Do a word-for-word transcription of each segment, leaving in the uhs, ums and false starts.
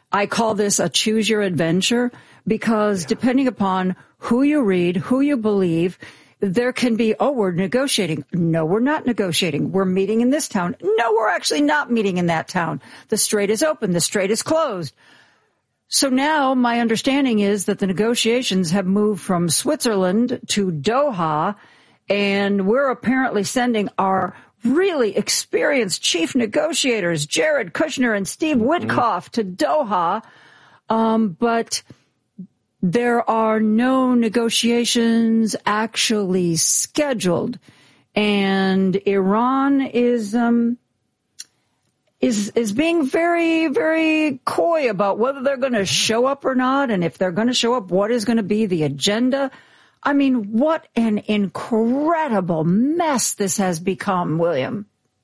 I call this a choose your adventure because yeah. depending upon who you read, who you believe, there can be, oh, we're negotiating. No, we're not negotiating. We're meeting in this town. No, we're actually not meeting in that town. The strait is open. The strait is closed. So now my understanding is that the negotiations have moved from Switzerland to Doha, and we're apparently sending our really experienced chief negotiators, Jared Kushner and Steve Witkoff, mm-hmm. to Doha. Um, but there are no negotiations actually scheduled, and Iran is um is is being very, very coy about whether they're going to show up or not, and if they're going to show up, what is going to be the agenda. I mean, what an incredible mess this has become, William.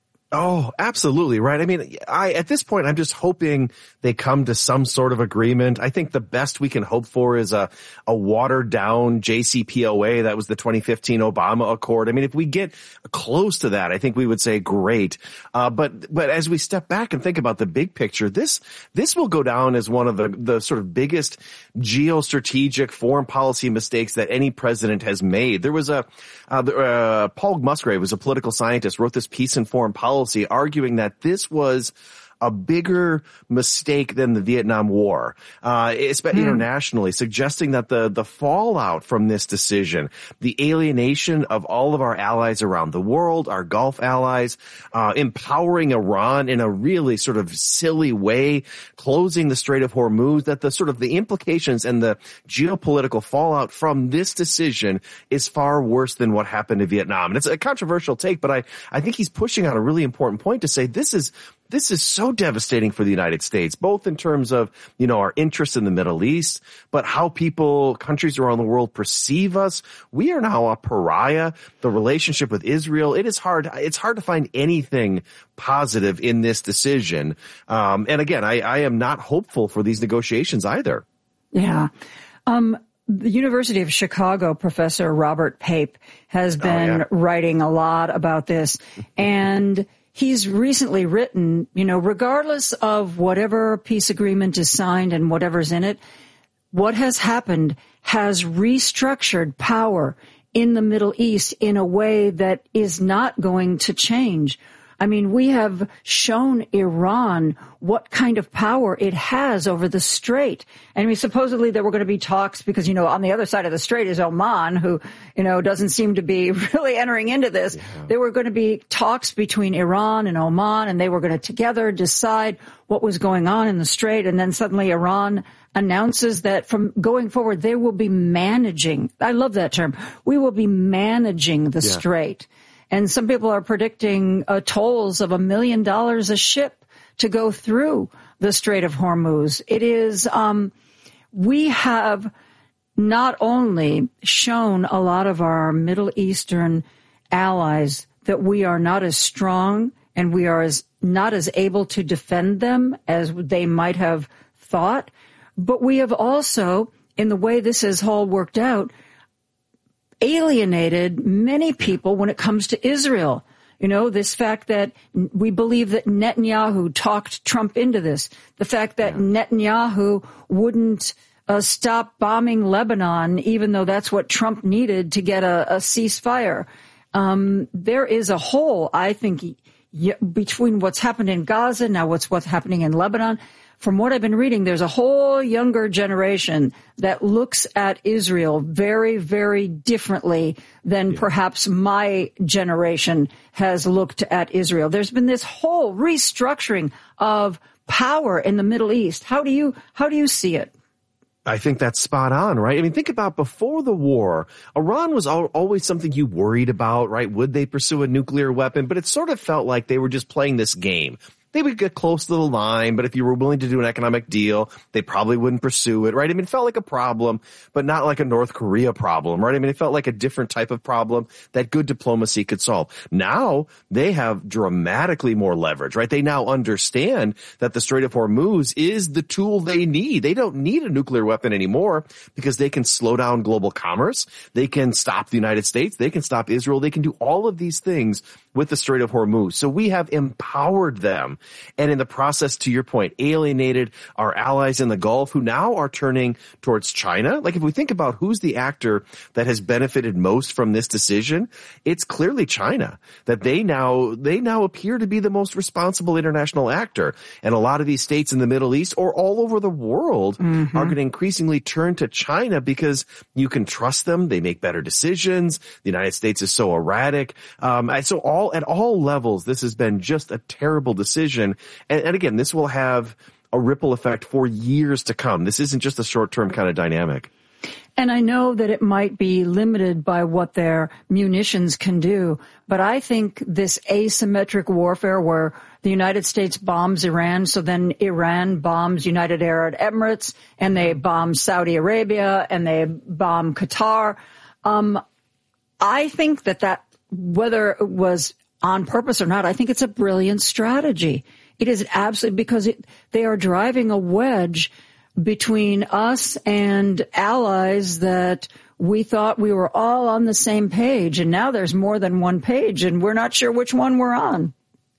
Oh, absolutely. Right. I mean, I, at this point, I'm just hoping they come to some sort of agreement. I think the best we can hope for is a, a watered down J C P O A. That was the twenty fifteen Obama Accord. I mean, if we get close to that, I think we would say great. Uh, but, but as we step back and think about the big picture, this, this will go down as one of the, the sort of biggest geostrategic foreign policy mistakes that any president has made. There was a, uh, uh Paul Musgrave was a political scientist, wrote this piece in Foreign Policy arguing that this was a bigger mistake than the Vietnam War, uh, especially mm. internationally, suggesting that the, the fallout from this decision, the alienation of all of our allies around the world, our Gulf allies, uh, empowering Iran in a really sort of silly way, closing the Strait of Hormuz, that the sort of the implications and the geopolitical fallout from this decision is far worse than what happened in Vietnam. And it's a controversial take, but I, I think he's pushing on a really important point to say this is This is so devastating for the United States, both in terms of, you know, our interests in the Middle East, but how people, countries around the world perceive us. We are now a pariah. The relationship with Israel, it is hard. It's hard to find anything positive in this decision. Um, and again, I, I am not hopeful for these negotiations either. Yeah. Um, The University of Chicago professor Robert Pape has been oh, yeah. writing a lot about this, and he's recently written, you know, regardless of whatever peace agreement is signed and whatever's in it, what has happened has restructured power in the Middle East in a way that is not going to change. I mean, we have shown Iran what kind of power it has over the strait. And I mean, supposedly there were going to be talks because, you know, on the other side of the strait is Oman, who, you know, doesn't seem to be really entering into this. Yeah. There were going to be talks between Iran and Oman, and they were going to together decide what was going on in the strait. And then suddenly Iran announces that from going forward, they will be managing. I love that term. We will be managing the yeah. strait. And some people are predicting uh, tolls of a million dollars a ship to go through the Strait of Hormuz. It is, um, we have not only shown a lot of our Middle Eastern allies that we are not as strong and we are as not as able to defend them as they might have thought, but we have also, in the way this has all worked out, alienated many people when it comes to Israel. You know, this fact that we believe that Netanyahu talked Trump into this, the fact that yeah. Netanyahu wouldn't uh, stop bombing Lebanon, even though that's what Trump needed to get a, a ceasefire. Um, there is a hole, I think, y- between what's happened in Gaza, now what's what's happening in Lebanon. From what I've been reading, there's a whole younger generation that looks at Israel very, very differently than yeah. perhaps my generation has looked at Israel. There's been this whole restructuring of power in the Middle East. How do you, how do you see it? I think that's spot on, right? I mean, think about before the war, Iran was al- always something you worried about, right? Would they pursue a nuclear weapon? But it sort of felt like they were just playing this game. They would get close to the line, but if you were willing to do an economic deal, they probably wouldn't pursue it, right? I mean, it felt like a problem, but not like a North Korea problem, right? I mean, it felt like a different type of problem that good diplomacy could solve. Now they have dramatically more leverage, right? They now understand that the Strait of Hormuz is the tool they need. They don't need a nuclear weapon anymore because they can slow down global commerce. They can stop the United States. They can stop Israel. They can do all of these things with the Strait of Hormuz. So we have empowered them. And in the process, to your point, alienated our allies in the Gulf who now are turning towards China. Like if we think about who's the actor that has benefited most from this decision, it's clearly China. That they now, they now appear to be the most responsible international actor. And a lot of these states in the Middle East or all over the world mm-hmm. are going to increasingly turn to China because you can trust them. They make better decisions. The United States is so erratic. Um, so all, at all levels, this has been just a terrible decision. And, and again, this will have a ripple effect for years to come. This isn't just a short-term kind of dynamic. And I know that it might be limited by what their munitions can do, but I think this asymmetric warfare where the United States bombs Iran, so then Iran bombs United Arab Emirates, and they bomb Saudi Arabia, and they bomb Qatar. Um, I think that that, whether it was on purpose or not, I think it's a brilliant strategy. It is absolutely because it, they are driving a wedge between us and allies that we thought we were all on the same page. And now there's more than one page and we're not sure which one we're on.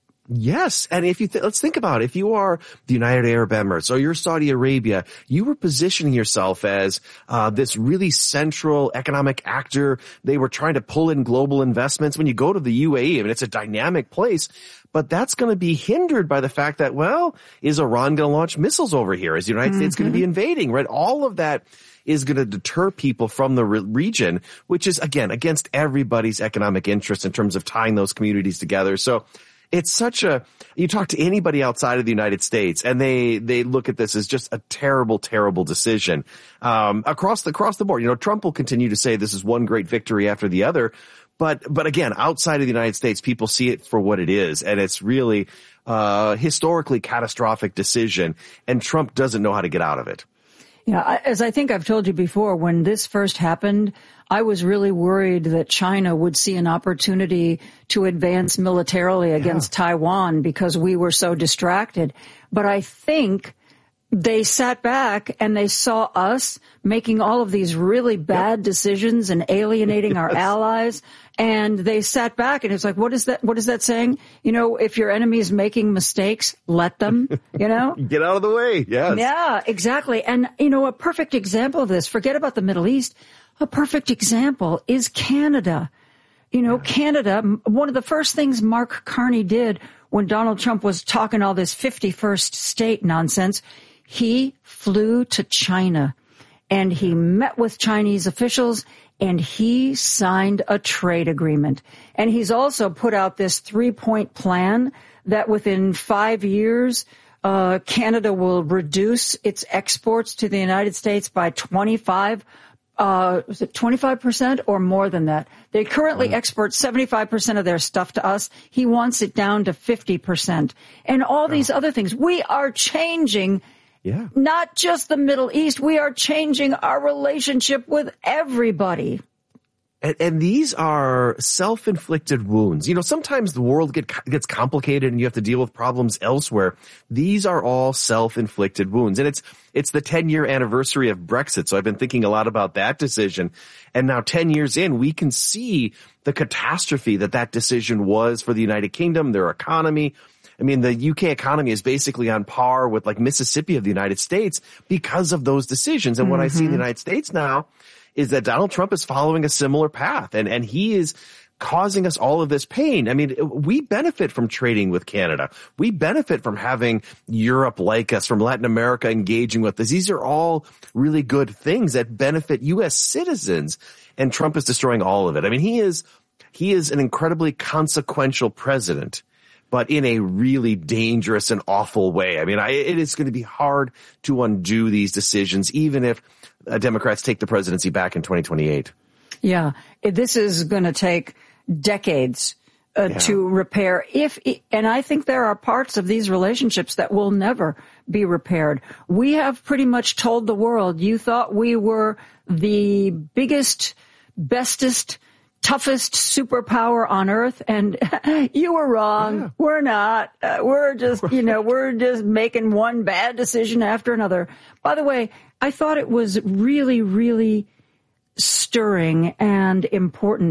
Yes. And if you, th- let's think about it. If you are the United Arab Emirates or you're Saudi Arabia, you were positioning yourself as, uh, this really central economic actor. They were trying to pull in global investments. When you go to the U A E, I mean, it's a dynamic place, but that's going to be hindered by the fact that, well, is Iran going to launch missiles over here? Is the United mm-hmm. States going to be invading, right? All of that is going to deter people from the re- region, which is, again, against everybody's economic interest in terms of tying those communities together. So, it's such a, you talk to anybody outside of the United States and they, they look at this as just a terrible, terrible decision. Um, across the, across the board, you know, Trump will continue to say this is one great victory after the other. But, but again, outside of the United States, people see it for what it is. And it's really, uh, historically catastrophic decision. And Trump doesn't know how to get out of it. Yeah, as I think I've told you before, when this first happened, I was really worried that China would see an opportunity to advance militarily against yeah. Taiwan because we were so distracted. But I think they sat back and they saw us making all of these really bad yep. decisions and alienating yes. our allies. And they sat back and it's like, what is that? What is that saying? You know, if your enemy is making mistakes, let them, you know, get out of the way. Yes. Yeah, exactly. And, you know, a perfect example of this, forget about the Middle East. A perfect example is Canada. You know, yeah. Canada, one of the first things Mark Carney did when Donald Trump was talking all this fifty-first state nonsense, he flew to China and he met with Chinese officials and he signed a trade agreement. And he's also put out this three-point plan that within five years, uh, Canada will reduce its exports to the United States by twenty-five, uh, is it twenty-five percent or more than that? They currently export seventy-five percent of their stuff to us. He wants it down to fifty percent. And all these other things. We are changing Yeah. not just the Middle East. We are changing our relationship with everybody. And, and these are self-inflicted wounds. You know, sometimes the world get, gets complicated and you have to deal with problems elsewhere. These are all self-inflicted wounds. And it's, it's the ten-year anniversary of Brexit. So I've been thinking a lot about that decision. And now ten years in, we can see the catastrophe that that decision was for the United Kingdom, their economy. I mean, the U K economy is basically on par with like Mississippi of the United States because of those decisions. And mm-hmm. what I see in the United States now is that Donald Trump is following a similar path and, and he is causing us all of this pain. I mean, we benefit from trading with Canada. We benefit from having Europe like us, from Latin America engaging with us. These are all really good things that benefit U S citizens. And Trump is destroying all of it. I mean, he is, he is an incredibly consequential president, but in a really dangerous and awful way. I mean, I, it is going to be hard to undo these decisions, even if uh, Democrats take the presidency back in twenty twenty-eight. Yeah, this is going to take decades uh, yeah. to repair. If and I think there are parts of these relationships that will never be repaired. We have pretty much told the world, you thought we were the biggest, bestest, toughest superpower on earth, and you were wrong. Yeah. We're not. Uh, we're just, you know, we're just making one bad decision after another. By the way, I thought it was really, really stirring and important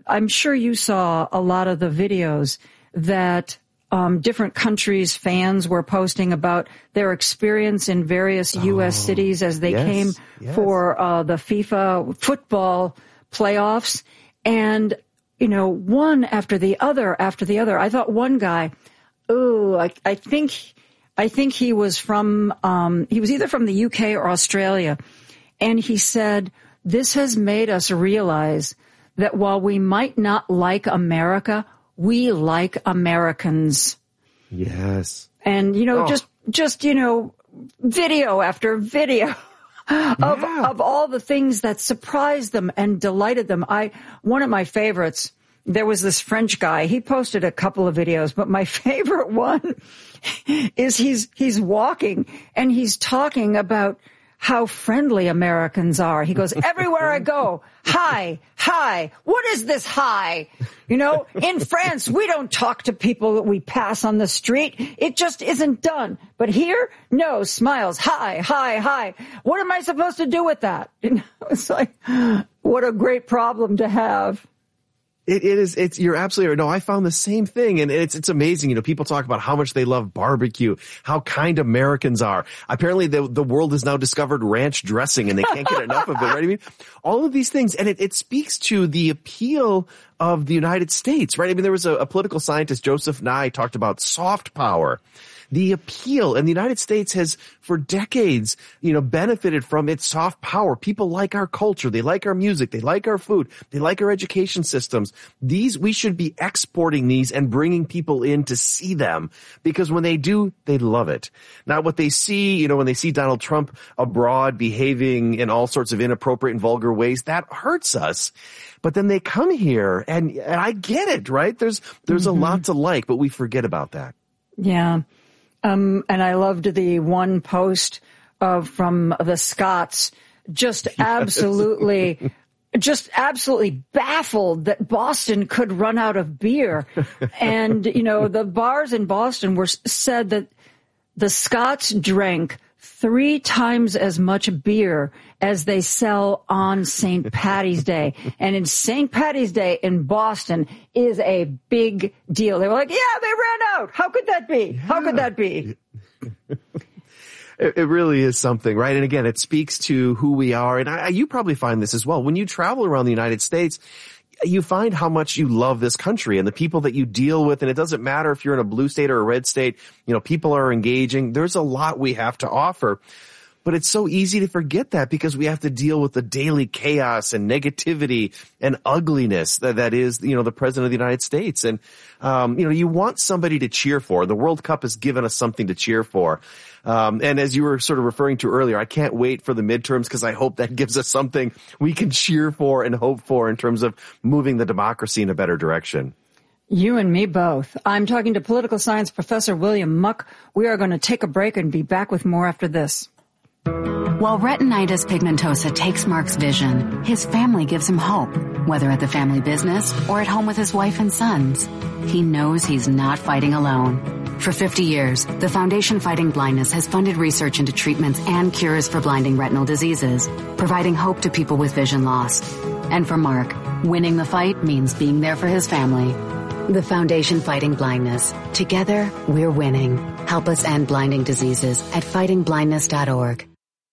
I'm sure you saw a lot of the videos that um, different countries' fans were posting about their experience in various U S Oh, cities as they yes, came yes. for uh, the FIFA football playoffs. And, you know, one after the other after the other. I thought one guy, oh, I, I think I think he was from, um, he was either from the U K or Australia. And he said, this has made us realize that while we might not like America, we like Americans. Yes. And, you know, oh. just, just, you know, video after video of, yeah. of all the things that surprised them and delighted them. I, one of my favorites, there was this French guy. He posted a couple of videos, but my favorite one is he's, he's walking and he's talking about how friendly Americans are. He goes, everywhere I go, hi, hi. What is this hi? You know, in France, we don't talk to people that we pass on the street. It just isn't done. But here, no, smiles, hi, hi, hi. What am I supposed to do with that? You know, it's like, what a great problem to have. It, it is, it's, you're absolutely right. No, I found the same thing. And it's, it's amazing. You know, people talk about how much they love barbecue, how kind Americans are. Apparently the, the world has now discovered ranch dressing and they can't get enough of it, right? I mean, all of these things. And it, it speaks to the appeal of the United States, right? I mean, there was a, a political scientist, Joseph Nye, talked about soft power. The appeal, and the United States has for decades, you know, benefited from its soft power. People like our culture. They like our music. They like our food. They like our education systems. These, we should be exporting these and bringing people in to see them because when they do, they love it. Now, what they see, you know, when they see Donald Trump abroad behaving in all sorts of inappropriate and vulgar ways, that hurts us. But then they come here and, and I get it, right? There's, there's mm-hmm. a lot to like, but we forget about that. Yeah. Um, and I loved the one post of from the Scots, just absolutely, just absolutely baffled that Boston could run out of beer. And, you know, the bars in Boston were said that the Scots drank three times as much beer as they sell on Saint Patty's Day. And in Saint Patty's Day in Boston is a big deal. They were like, yeah, they ran out. How could that be? Yeah. How could that be? It, it really is something, right? And again, it speaks to who we are. And I, you probably find this as well. When you travel around the United States, you find how much you love this country and the people that you deal with. And it doesn't matter if you're in a blue state or a red state, you know, people are engaging. There's a lot we have to offer. But it's so easy to forget that because we have to deal with the daily chaos and negativity and ugliness that, that is, you know, the president of the United States. And, um, you know, you want somebody to cheer for. The World Cup has given us something to cheer for. Um, and as you were sort of referring to earlier, I can't wait for the midterms because I hope that gives us something we can cheer for and hope for in terms of moving the democracy in a better direction. You and me both. I'm talking to political science professor William Muck. We are going to take a break and be back with more after this. While retinitis pigmentosa takes Mark's vision, his family gives him hope, whether at the family business or at home with his wife and sons. He knows he's not fighting alone. For fifty years, the Foundation Fighting Blindness has funded research into treatments and cures for blinding retinal diseases, providing hope to people with vision loss. And for Mark, winning the fight means being there for his family. The Foundation Fighting Blindness. Together, we're winning. Help us end blinding diseases at fighting blindness dot org.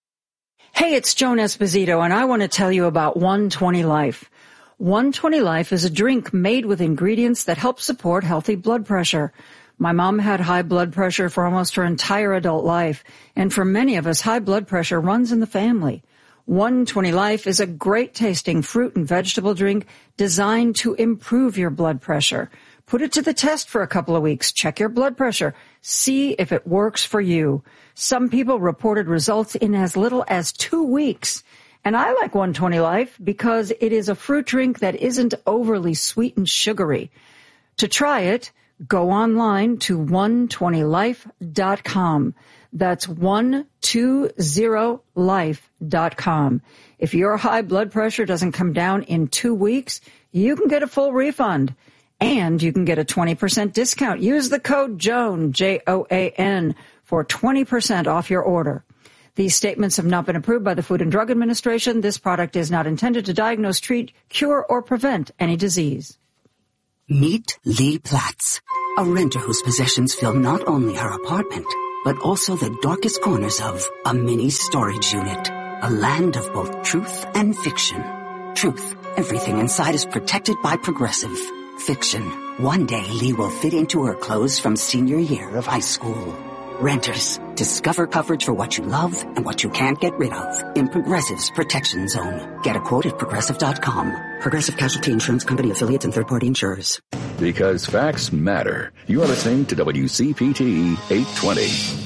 Hey, it's Joan Esposito, and I want to tell you about one twenty Life. one twenty Life is a drink made with ingredients that help support healthy blood pressure. My mom had high blood pressure for almost her entire adult life, and for many of us, high blood pressure runs in the family. one twenty Life is a great-tasting fruit and vegetable drink designed to improve your blood pressure. Put it to the test for a couple of weeks. Check your blood pressure. See if it works for you. Some people reported results in as little as two weeks. And I like one twenty Life because it is a fruit drink that isn't overly sweet and sugary. To try it, go online to one twenty life dot com. That's one twenty life dot com. If your high blood pressure doesn't come down in two weeks, you can get a full refund. And you can get a twenty percent discount. Use the code JOAN, J O A N, for twenty percent off your order. These statements have not been approved by the Food and Drug Administration. This product is not intended to diagnose, treat, cure, or prevent any disease. Meet Lee Platts, a renter whose possessions fill not only her apartment, but also the darkest corners of a mini storage unit. A land of both truth and fiction. Truth, everything inside is protected by Progressive. Fiction, one day Lee will fit into her clothes from senior year of high school. Renters, discover coverage for what you love and what you can't get rid of in Progressive's Protection Zone. Get a quote at Progressive dot com. Progressive Casualty Insurance Company, affiliates, and third-party insurers. Because facts matter. You are listening to W C P T eight twenty.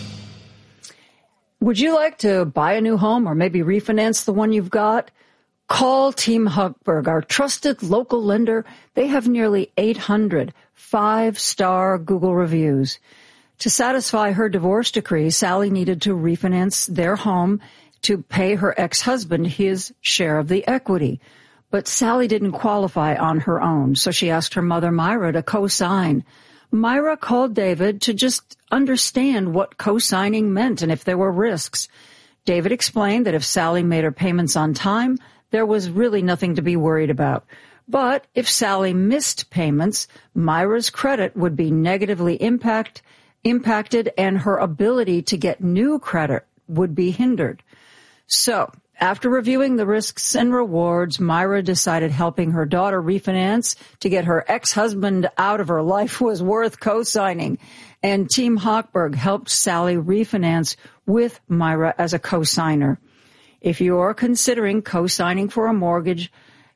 Would you like to buy a new home or maybe refinance the one you've got? Call Team Hochberg, our trusted local lender. They have nearly eight hundred five-star Google reviews. To satisfy her divorce decree, Sally needed to refinance their home to pay her ex-husband his share of the equity. But Sally didn't qualify on her own, so she asked her mother, Myra, to co-sign. Myra called David to just understand what co-signing meant and if there were risks. David explained that if Sally made her payments on time, there was really nothing to be worried about. But if Sally missed payments, Myra's credit would be negatively impact, impacted and her ability to get new credit would be hindered. So, after reviewing the risks and rewards, Myra decided helping her daughter refinance to get her ex-husband out of her life was worth co-signing. And Team Hochberg helped Sally refinance with Myra as a co-signer. If you're considering co-signing for a mortgage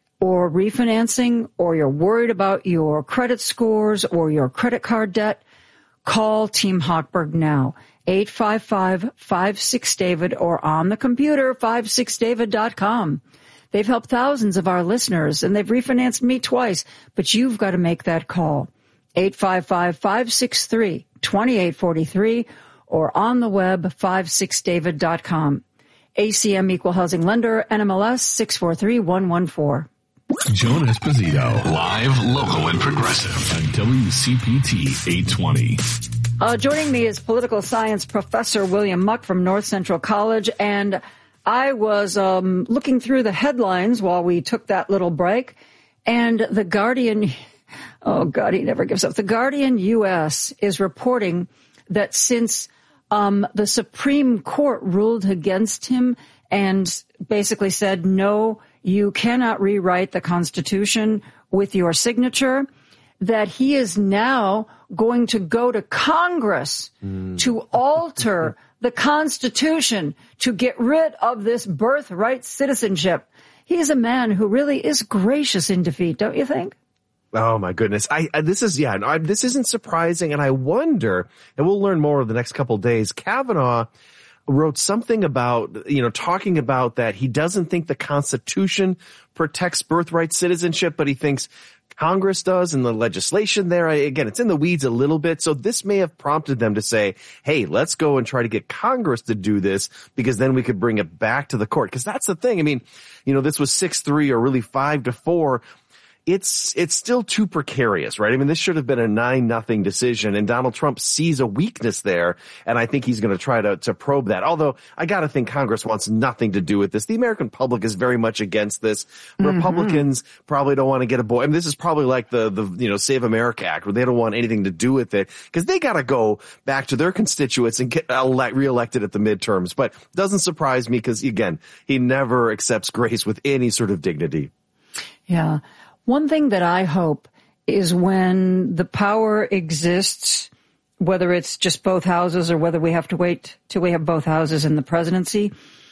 or refinancing, or you're worried about your credit scores or your credit card debt, call Team Hochberg now. eight five five, five six, David or on the computer, five six david dot com. They've helped thousands of our listeners, and they've refinanced me twice, but you've got to make that call. eight five five, five six three, two eight four three or on the web, five six david dot com. A C M Equal Housing Lender, N M L S six four three one one four. Joan Esposito, live, local, and progressive on W C P T eight twenty. Uh, joining me is political science professor William Muck from North Central College, and I was um, looking through the headlines while we took that little break, and The Guardian, oh God, he never gives up. The Guardian U S is reporting that since um, the Supreme Court ruled against him and basically said, no, you cannot rewrite the Constitution with your signature, that he is now going to go to Congress mm. to alter the Constitution to get rid of this birthright citizenship. He's a man who really is gracious in defeat, don't you think? Oh my goodness. I, I this is, yeah, I, this isn't surprising. And I wonder, and we'll learn more over the next couple of days, Kavanaugh wrote something about, you know, talking about that he doesn't think the Constitution protects birthright citizenship, but he thinks Congress does and the legislation there. Again, it's in the weeds a little bit. So this may have prompted them to say, hey, let's go and try to get Congress to do this, because then we could bring it back to the court. Because that's the thing. I mean, you know, this was six three or really five to four. It's, it's still too precarious, right? I mean, this should have been a nine nothing decision, and Donald Trump sees a weakness there, and I think he's going to try to, to probe that. Although I got to think Congress wants nothing to do with this. The American public is very much against this. Mm-hmm. Republicans probably don't want to get a boy. I mean, this is probably like the, the, you know, Save America Act, where they don't want anything to do with it because they got to go back to their constituents and get elect, reelected at the midterms. But doesn't surprise me because, again, he never accepts grace with any sort of dignity. Yeah. One thing that I hope is when the power exists, whether it's just both houses or whether we have to wait till we have both houses in the presidency,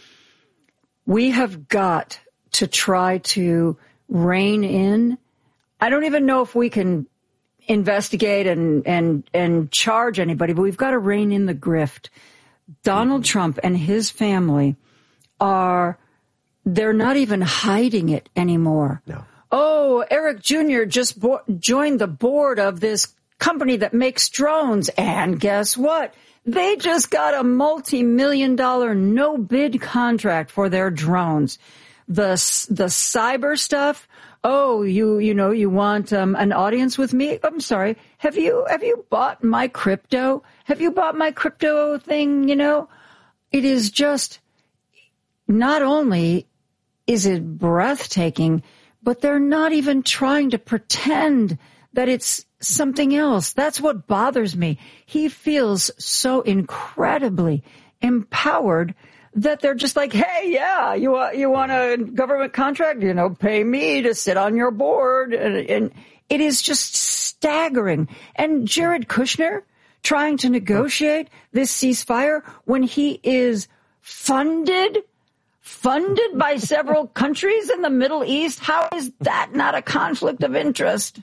we have got to try to rein in. I don't even know if we can investigate and, and, and charge anybody, but we've got to rein in the grift. Donald mm-hmm. Trump and his family are, they're not even hiding it anymore. No. Oh, Eric Junior just bo- joined the board of this company that makes drones. And guess what? They just got a multi-million dollar no-bid contract for their drones. The the cyber stuff. Oh, you you know, you want um, an audience with me? I'm sorry. Have you have you bought my crypto? Have you bought my crypto thing? You know, it is just not only is it breathtaking, but they're not even trying to pretend that it's something else. That's what bothers me. He feels so incredibly empowered that they're just like, hey, yeah, you want, you want a government contract? You know, pay me to sit on your board. And, and it is just staggering. And Jared Kushner trying to negotiate this ceasefire when he is funded, funded by several countries in the Middle East. How is that not a conflict of interest?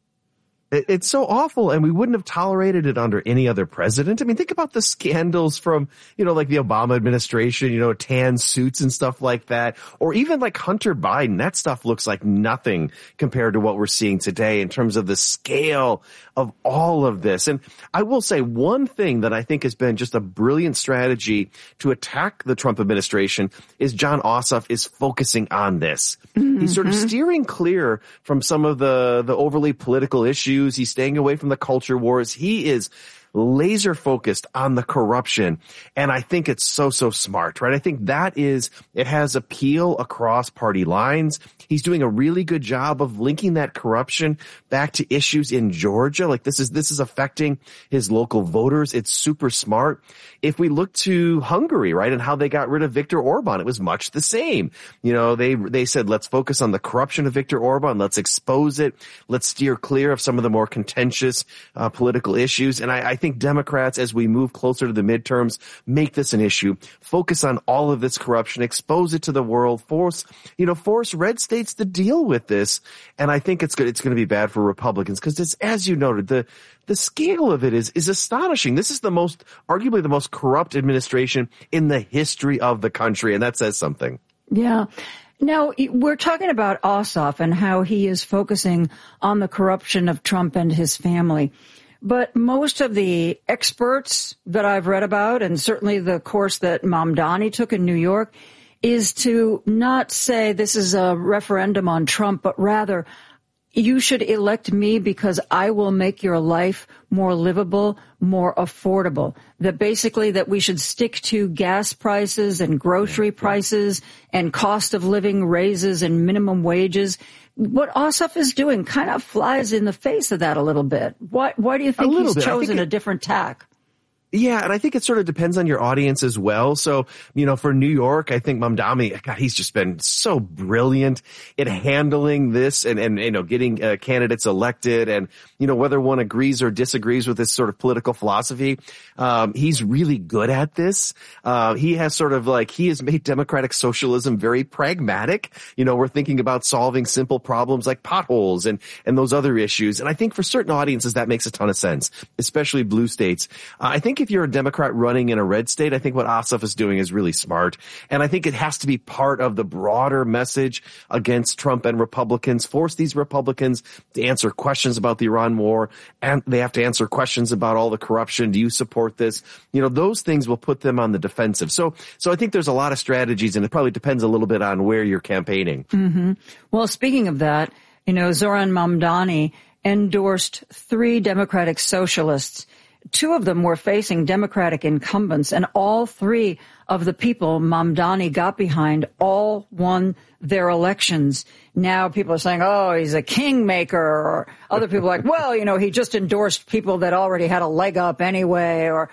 It's so awful, and we wouldn't have tolerated it under any other president. I mean, think about the scandals from, you know, like the Obama administration, you know, tan suits and stuff like that, or even like Hunter Biden. That stuff looks like nothing compared to what we're seeing today in terms of the scale of all of this. And I will say one thing that I think has been just a brilliant strategy to attack the Trump administration is Jon Ossoff is focusing on this. Mm-hmm. He's sort of steering clear from some of the, the overly political issues. He's staying away from the culture wars. He is laser focused on the corruption. And I think it's so, so smart, right? I think that is, it has appeal across party lines. He's doing a really good job of linking that corruption back to issues in Georgia. Like this is, this is affecting his local voters. It's super smart. If we look to Hungary, right, and how they got rid of Viktor Orban, it was much the same. You know, they, they said, let's focus on the corruption of Viktor Orban. Let's expose it. Let's steer clear of some of the more contentious uh, political issues. And I, I think Democrats, as we move closer to the midterms, make this an issue. Focus on all of this corruption, expose it to the world, force, you know, force red states to deal with this. And I think it's good. It's going to be bad for Republicans because it's, as you noted, the, the scale of it is, is astonishing. This is the most, arguably the most corrupt administration in the history of the country. And that says something. Yeah. Now, we're talking about Ossoff and how he is focusing on the corruption of Trump and his family. But most of the experts that I've read about, and certainly the course that Mamdani took in New York, is to not say this is a referendum on Trump, but rather you should elect me because I will make your life more livable, more affordable. That basically that we should stick to gas prices and grocery prices and cost of living raises and minimum wages. What Ossoff is doing kind of flies in the face of that a little bit. Why, why do you think he's bit. chosen think it, a different tack? Yeah, and I think it sort of depends on your audience as well. So, you know, for New York, I think Mamdani, God, he's just been so brilliant at handling this and, and you know, getting uh, candidates elected. And, you know, whether one agrees or disagrees with this sort of political philosophy, um, he's really good at this. Uh, he has sort of like, he has made democratic socialism very pragmatic. You know, we're thinking about solving simple problems like potholes and, and those other issues. And I think for certain audiences, that makes a ton of sense, especially blue states. Uh, I think if you're a Democrat running in a red state, I think what Ossoff is doing is really smart. And I think it has to be part of the broader message against Trump and Republicans. Force these Republicans to answer questions about the Iran war, and they have to answer questions about all the corruption. Do you support this? You know, those things will put them on the defensive. So, so I think there's a lot of strategies, and it probably depends a little bit on where you're campaigning. Mm-hmm. Well, speaking of that, you know, Zoran Mamdani endorsed three Democratic socialists. Two of them were facing Democratic incumbents, and all three of the people Mamdani got behind all won their elections. Now people are saying, oh, he's a kingmaker, or other people are like, well, you know, he just endorsed people that already had a leg up anyway. Or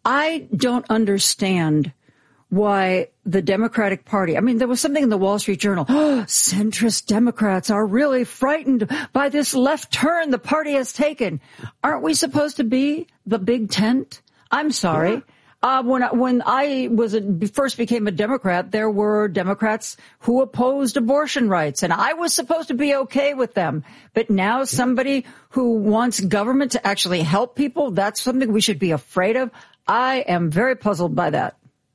I don't understand why the Democratic Party, I mean, there was something in the Wall Street Journal, oh, centrist Democrats are really frightened by this left turn the party has taken. Aren't we supposed to be the big tent? I'm sorry. Yeah. Uh, when, I, when I was a, first became a Democrat, there were Democrats who opposed abortion rights, and I was supposed to be okay with them. But now somebody who wants government to actually help people, that's something we should be afraid of. I am very puzzled by that.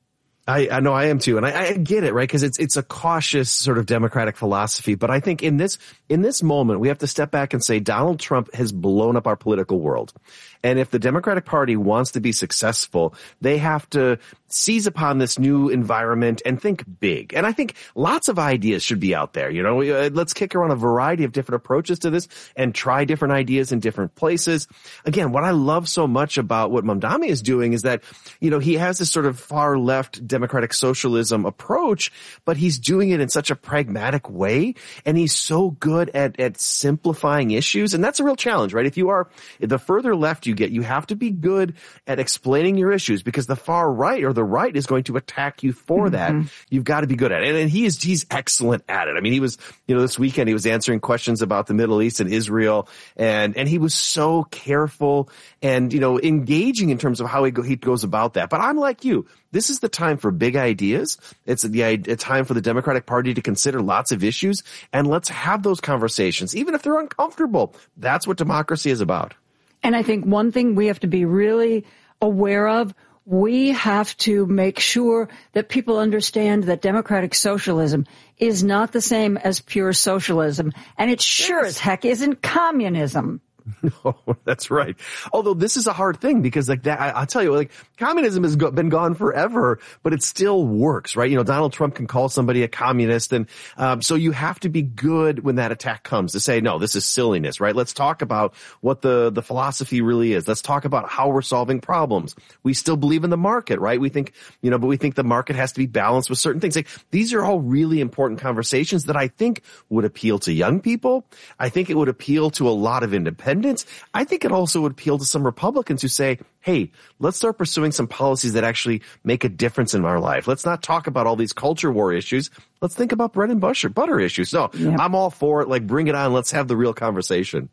I, I know I am too. And I, I get it, right? Because it's, it's a cautious sort of democratic philosophy. But I think in this, in this moment, we have to step back and say Donald Trump has blown up our political world. And if the Democratic Party wants to be successful, they have to seize upon this new environment and think big. And I think lots of ideas should be out there. You know, uh, let's kick around a variety of different approaches to this and try different ideas in different places. Again, what I love so much about what Mamdani is doing is that, you know, he has this sort of far left democratic socialism approach, but he's doing it in such a pragmatic way. And he's so good at, at simplifying issues. And that's a real challenge, right? If you are, the further left you get, you have to be good at explaining your issues, because the far right or the right is going to attack you for mm-hmm. that. You've got to be good at it. And, and he is, he's excellent at it. I mean, he was, you know, this weekend he was answering questions about the Middle East and Israel, and, and he was so careful and, you know, engaging in terms of how he, go, he goes about that. But I'm like you. This is the time for big ideas. It's the a time for the Democratic Party to consider lots of issues, and let's have those conversations, even if they're uncomfortable. That's what democracy is about. And I think one thing we have to be really aware of, we have to make sure that people understand that democratic socialism is not the same as pure socialism, and it sure yes. as heck isn't communism. No, that's right. Although this is a hard thing, because like that, I, I'll tell you, like communism has go, been gone forever, but it still works, right? You know, Donald Trump can call somebody a communist, and um, so you have to be good when that attack comes to say, no, this is silliness, right? Let's talk about what the the philosophy really is. Let's talk about how we're solving problems. We still believe in the market, right? We think, you know, but we think the market has to be balanced with certain things. Like these are all really important conversations that I think would appeal to young people. I think it would appeal to a lot of independents. I think it also would appeal to some Republicans who say, hey, let's start pursuing some policies that actually make a difference in our life. Let's not talk about all these culture war issues. Let's think about bread and butter, butter issues. So yep. I'm all for it. Like, bring it on. Let's have the real conversation.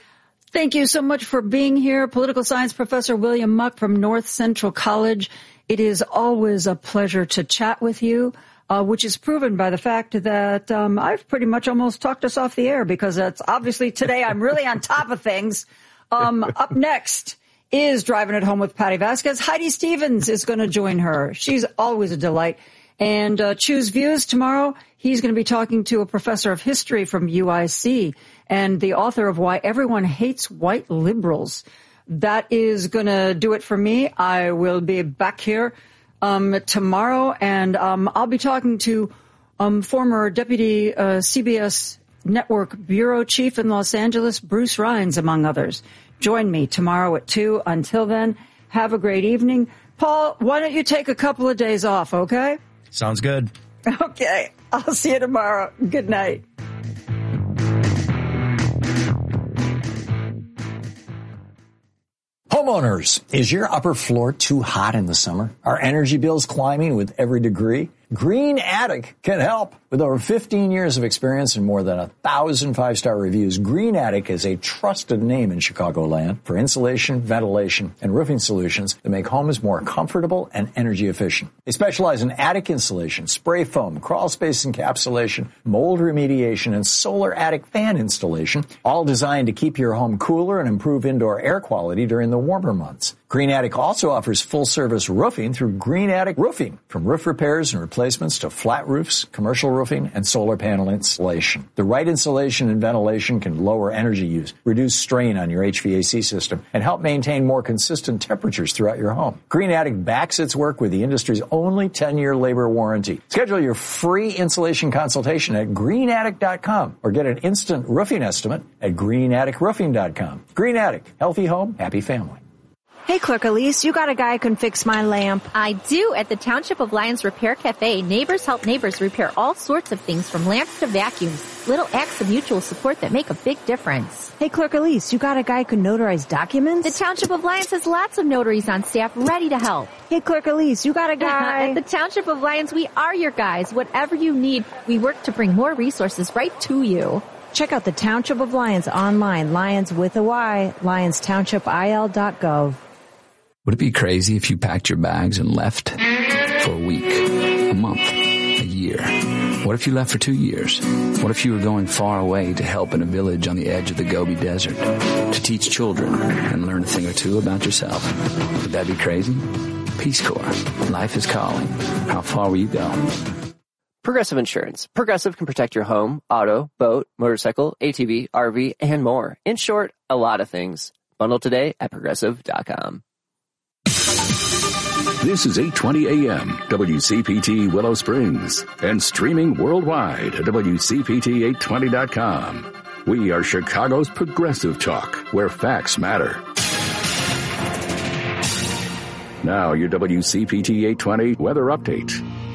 Thank you so much for being here, political science professor William Muck from North Central College. It is always a pleasure to chat with you. Uh, which is proven by the fact that um, I've pretty much almost talked us off the air, because that's obviously today I'm really on top of things. Um, up next is Driving It Home with Patty Vasquez. Heidi Stevens is going to join her. She's always a delight. And uh, Choose Views tomorrow, he's going to be talking to a professor of history from U I C and the author of Why Everyone Hates White Liberals. That is going to do it for me. I will be back here Um, tomorrow, and um, I'll be talking to um, former Deputy uh, C B S Network Bureau Chief in Los Angeles, Bruce Rhines, among others. Join me tomorrow at two. Until then, have a great evening. Paul, why don't you take a couple of days off, okay? Sounds good. Okay. I'll see you tomorrow. Good night. Homeowners, is your upper floor too hot in the summer? Are energy bills climbing with every degree? Green Attic can help. With over fifteen years of experience and more than a thousand five-star reviews, Green Attic is a trusted name in Chicagoland for insulation, ventilation, and roofing solutions that make homes more comfortable and energy efficient. They specialize in attic insulation, spray foam, crawl space encapsulation, mold remediation, and solar attic fan installation, all designed to keep your home cooler and improve indoor air quality during the warmer months. Green Attic also offers full-service roofing through Green Attic Roofing, from roof repairs and replacements to flat roofs, commercial roofing, and solar panel installation. The right insulation and ventilation can lower energy use, reduce strain on your H V A C system, and help maintain more consistent temperatures throughout your home. Green Attic backs its work with the industry's only ten-year labor warranty. Schedule your free insulation consultation at green attic dot com or get an instant roofing estimate at green attic roofing dot com. Green Attic, healthy home, happy family. Hey, Clerk Elise, you got a guy who can fix my lamp. I do. At the Township of Lyons Repair Cafe, neighbors help neighbors repair all sorts of things, from lamps to vacuums. Little acts of mutual support that make a big difference. Hey, Clerk Elise, you got a guy who can notarize documents? The Township of Lyons has lots of notaries on staff ready to help. Hey, Clerk Elise, you got a guy... At the Township of Lyons, we are your guys. Whatever you need, we work to bring more resources right to you. Check out the Township of Lyons online, Lyons with a Y, lyons township I L dot gov. Would it be crazy if you packed your bags and left for a week, a month, a year? What if you left for two years? What if you were going far away to help in a village on the edge of the Gobi Desert, to teach children and learn a thing or two about yourself? Would that be crazy? Peace Corps. Life is calling. How far will you go? Progressive Insurance. Progressive can protect your home, auto, boat, motorcycle, A T V, R V, and more. In short, a lot of things. Bundle today at progressive dot com. This is eight twenty A M, W C P T Willow Springs, and streaming worldwide at W C P T eight twenty dot com. We are Chicago's progressive talk, where facts matter. Now, your W C P T eight twenty weather update.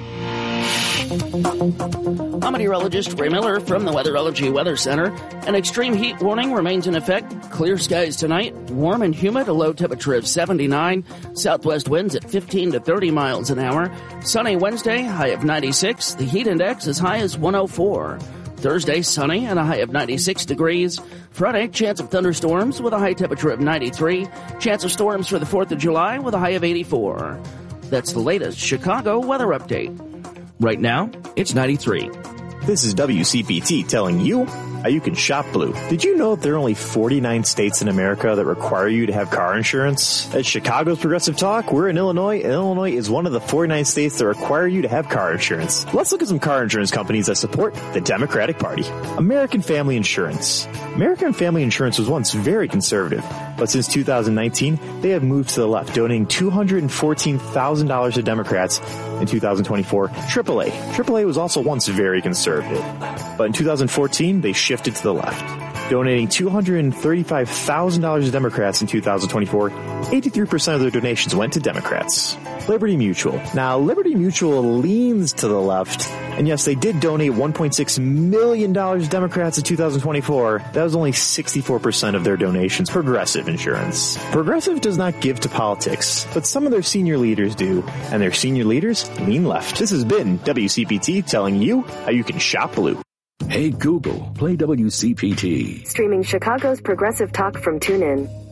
I'm meteorologist Ray Miller from the Weatherology Weather Center. An extreme heat warning remains in effect. Clear skies tonight, warm and humid, a low temperature of seventy-nine. Southwest winds at fifteen to thirty miles an hour. Sunny Wednesday, high of ninety-six. The heat index as high as one oh four. Thursday, sunny and a high of ninety-six degrees. Friday, chance of thunderstorms with a high temperature of ninety-three. Chance of storms for the fourth of July with a high of eighty-four. That's the latest Chicago weather update. Right now, it's ninety-three. This is W C P T telling you how you can shop blue. Did you know that there are only forty-nine states in America that require you to have car insurance? At Chicago's Progressive Talk, we're in Illinois, and Illinois is one of the forty-nine states that require you to have car insurance. Let's look at some car insurance companies that support the Democratic Party. American Family Insurance. American Family Insurance was once very conservative, but since two thousand nineteen, they have moved to the left, donating two hundred fourteen thousand dollars to Democrats in two thousand twenty-four. triple A. triple A was also once very conservative, but in two thousand fourteen, they shifted to the left, donating two hundred thirty-five thousand dollars to Democrats in two thousand twenty-four. eighty-three percent of their donations went to Democrats. Liberty Mutual. Now, Liberty Mutual leans to the left, and yes, they did donate one point six million dollars to Democrats in two thousand twenty-four. That was only sixty-four percent of their donations. Progressive Insurance. Progressive does not give to politics, but some of their senior leaders do, and their senior leaders lean left. This has been W C P T telling you how you can shop blue. Hey Google, play W C P T. Streaming Chicago's progressive talk from TuneIn.